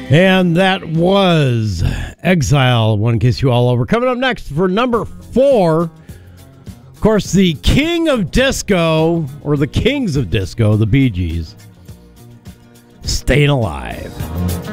And that was Exile, One Kiss You All Over. Coming up next for number 4, of course, the king of disco, or the kings of disco, the Bee Gees, Staying Alive.